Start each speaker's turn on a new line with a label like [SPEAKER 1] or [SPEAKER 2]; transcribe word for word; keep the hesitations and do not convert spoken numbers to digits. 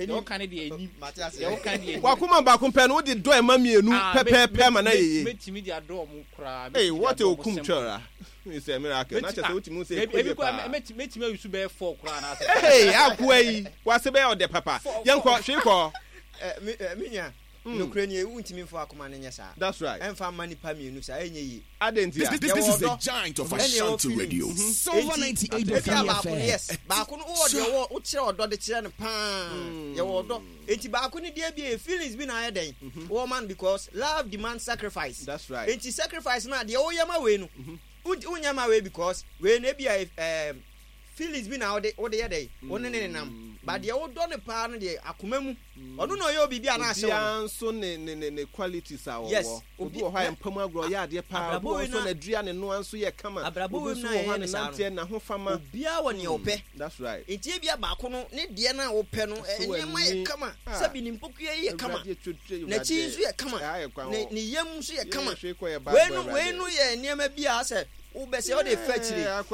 [SPEAKER 1] You can be any Matthias. You can be.
[SPEAKER 2] Wakuma bakumpe no de do e ma mienu pepe pe ma na yeye.
[SPEAKER 1] Meti me dia do mu kra.
[SPEAKER 2] Hey, what you kum chora? You say miracle. Na chese what you say.
[SPEAKER 1] Ebi ko meti meti me yusu be four kra na say.
[SPEAKER 2] Hey, akwa yi. Wase be o de papa. Yenko, hweko.
[SPEAKER 3] Eh minya. No crane you won't mean for Akuma Nyasa.
[SPEAKER 2] That's right.
[SPEAKER 3] And for money pammy, say,
[SPEAKER 2] Identity.
[SPEAKER 4] This, this, this is the giant of Ashanti Radio. Silver ninety-eight F M.
[SPEAKER 3] Yes, Bakun or what chair or the chair and pan. Your order. It's Bakuni dear be feelings been a day. Woman, because love demands sacrifice.
[SPEAKER 2] That's right.
[SPEAKER 3] It's sacrifice now. The Oyama win. Unyama way because when maybe I feelings been out all the other day. One in them. But the old donny pan the Akumemu. I don't know you'll be an answer.
[SPEAKER 2] So ne qualities are
[SPEAKER 3] yes.
[SPEAKER 2] Obu high and Pomagro, ya dear pa, so Adrian and no answer yet come up.
[SPEAKER 3] Abrabu
[SPEAKER 2] and a Hofama.
[SPEAKER 3] Bia when you pay.
[SPEAKER 2] That's right.
[SPEAKER 3] It's Yabia Bacono, Diana or Peno, and you might come up. Sabin in Pukia, come up. Nechi, come up. Ni Yamusia, come up. When we are near me, I said, oh, Bessie, they fetch